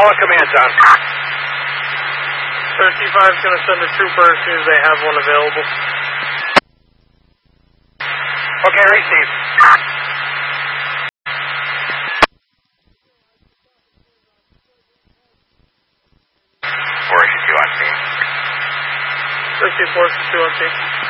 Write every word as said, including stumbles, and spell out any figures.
All on command, John. thirty-five is going to send a trooper as soon as they have one available. Okay, receive. four eighty-two on scene. thirty-four, two on scene.